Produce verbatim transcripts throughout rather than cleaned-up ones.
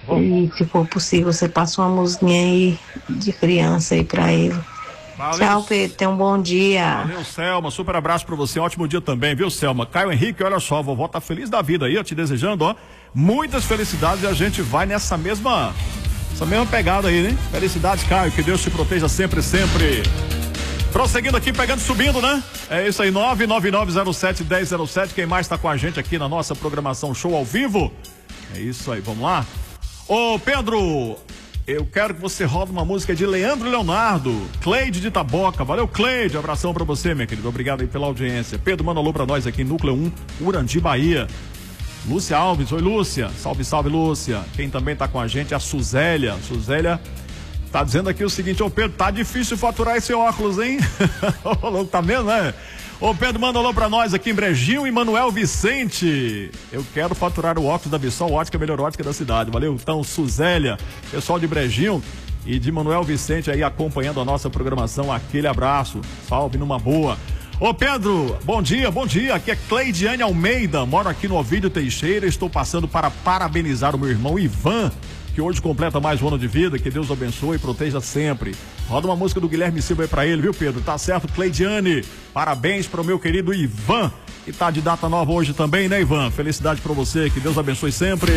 E se for possível, você passa uma musiquinha aí de criança aí pra ele. Valeu. Tchau, Pedro, tenha um bom dia. Valeu, Selma, super abraço pra você, ótimo dia também, viu, Selma? Caio Henrique, olha só, a vovó tá feliz da vida aí, ó, te desejando, ó, muitas felicidades, e a gente vai nessa mesma, essa mesma pegada aí, né? Felicidades, Caio, que Deus te proteja sempre, sempre. Prosseguindo aqui, pegando, subindo, né? É isso aí, nove nove nove zero sete um zero zero sete, quem mais tá com a gente aqui na nossa programação Show ao Vivo? É isso aí, vamos lá? Ô, Pedro, eu quero que você roda uma música de Leandro Leonardo, Cleide de Taboca. Valeu, Cleide, abração pra você, minha querida, obrigado aí pela audiência. Pedro, manda alô pra nós aqui, Núcleo um, Urandi, Bahia. Lúcia Alves, oi Lúcia, salve, salve Lúcia. Quem também tá com a gente é a Suzélia, Suzélia tá dizendo aqui o seguinte, ô Pedro, tá difícil faturar esse óculos, hein? Ô louco, tá vendo, né? Ô Pedro, manda alô pra nós aqui em Brejinho e Manuel Vicente. Eu quero faturar o óculos da Bissol Ótica, a melhor ótica da cidade. Valeu, então, Suzélia, pessoal de Brejinho e de Manuel Vicente aí acompanhando a nossa programação. Aquele abraço, salve numa boa. Ô Pedro, bom dia, bom dia. Aqui é Cleidiane Almeida, moro aqui no Ovídio Teixeira. Estou passando para parabenizar o meu irmão Ivan, que hoje completa mais um ano de vida. Que Deus abençoe e proteja sempre. Roda uma música do Guilherme Silva aí pra ele, viu, Pedro? Tá certo, Cleidiane? Parabéns pro meu querido Ivan, que tá de data nova hoje também, né, Ivan? Felicidade pra você, que Deus abençoe sempre.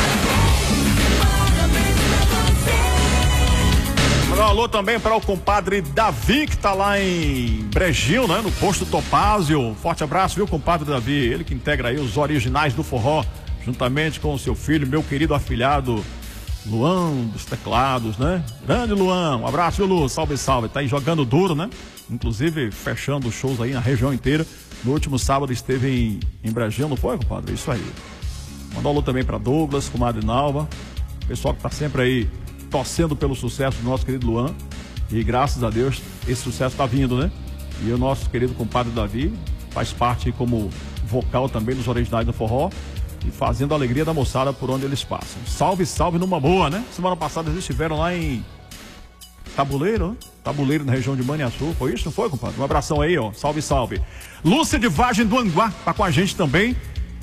Um alô também para o compadre Davi, que tá lá em Brejinho, né? No posto Topázio. Forte abraço, viu, compadre Davi? Ele que integra aí os originais do forró, juntamente com o seu filho, meu querido afilhado Luan dos teclados, né? Grande Luan, um abraço, viu, Lu? Salve, salve. Tá aí jogando duro, né? Inclusive fechando os shows aí na região inteira. No último sábado esteve em, em Brejinho, não foi, compadre? Isso aí. Manda um alô também para Douglas, comadre Nalva, pessoal que tá sempre aí torcendo pelo sucesso do nosso querido Luan. E graças a Deus esse sucesso tá vindo, né? E o nosso querido compadre Davi faz parte como vocal também dos originais do forró e fazendo a alegria da moçada por onde eles passam. Salve, salve numa boa, né? Semana passada eles estiveram lá em Tabuleiro, né? Tabuleiro na região de Maniaçu. Foi isso, não foi, compadre? Um abração aí, ó. Salve, salve. Lúcia de Vargem do Anguá tá com a gente também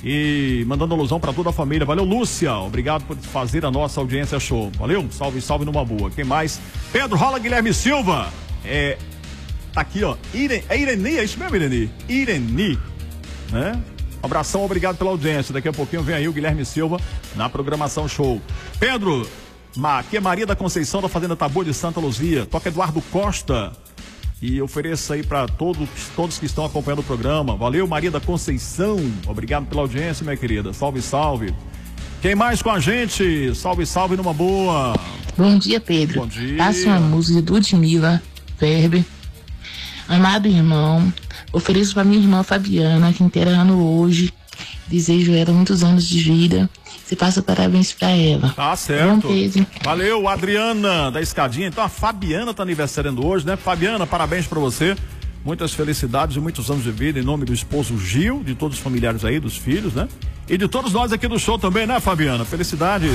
e mandando alusão pra toda a família. Valeu, Lúcia. Obrigado por fazer a nossa audiência show. Valeu? Salve, salve numa boa. Quem mais? Pedro Rola Guilherme Silva. É... Tá aqui, ó. Iren... É Ireni, é isso mesmo, Ireni? Ireni, né? Um abração, obrigado pela audiência. Daqui a pouquinho vem aí o Guilherme Silva na programação show. Pedro, aqui é Maria da Conceição da Fazenda Tabu de Santa Luzia. Toca Eduardo Costa e ofereço aí para todos, todos que estão acompanhando o programa. Valeu, Maria da Conceição. Obrigado pela audiência, minha querida. Salve, salve. Quem mais com a gente? Salve, salve numa boa. Bom dia, Pedro. Bom dia. Passa uma música do Ludmilla Verbe. Amado irmão, ofereço para minha irmã Fabiana, que inteira ano hoje. Desejo ela muitos anos de vida. Você passa parabéns para ela. Tá certo. Bom, Pedro. Valeu, Adriana da Escadinha. Então a Fabiana tá aniversariando hoje, né? Fabiana, parabéns para você. Muitas felicidades e muitos anos de vida em nome do esposo Gil, de todos os familiares aí, dos filhos, né? E de todos nós aqui do show também, né, Fabiana? Felicidades.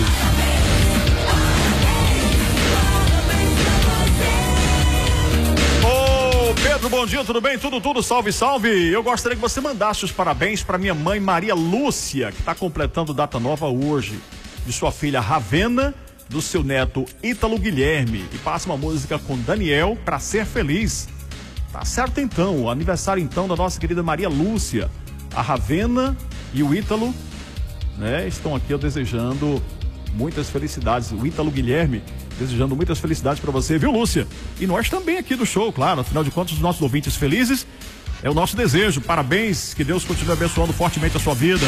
Pedro, bom dia, tudo bem? Tudo, tudo, salve, salve. Eu gostaria que você mandasse os parabéns para minha mãe Maria Lúcia, que está completando data nova hoje, de sua filha Ravena, do seu neto Ítalo Guilherme. E passa uma música com Daniel para ser feliz. Tá certo então, o aniversário então da nossa querida Maria Lúcia. A Ravena e o Ítalo, né, estão aqui eu desejando muitas felicidades. O Ítalo Guilherme desejando muitas felicidades para você, viu, Lúcia? E nós também aqui do show, claro, afinal de contas, os nossos ouvintes felizes é o nosso desejo. Parabéns, que Deus continue abençoando fortemente a sua vida.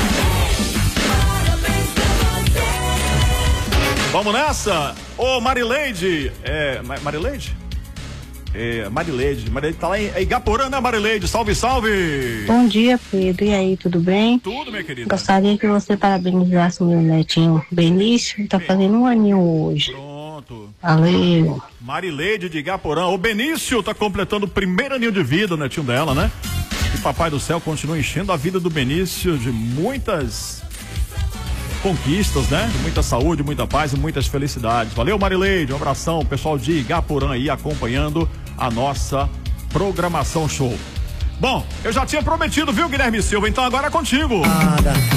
Vamos nessa? Ô, Marileide, é, Marileide? É, Marileide, Marileide tá lá em Igaporã, né, Marileide? Salve, salve! Bom dia, Pedro. E aí, tudo bem? Tudo, minha querida. Gostaria que você parabenizasse o meu netinho Benício, tá fazendo um aninho hoje. Pronto. Valeu. Marileide de Igaporã. O Benício tá completando o primeiro aninho de vida, o netinho dela, né? E Papai do Céu continua enchendo a vida do Benício de muitas conquistas, né? De muita saúde, muita paz e muitas felicidades. Valeu, Marileide. Um abração, pessoal de Igaporã aí acompanhando a nossa programação show. Bom, eu já tinha prometido, viu, Guilherme Silva? Então agora é contigo.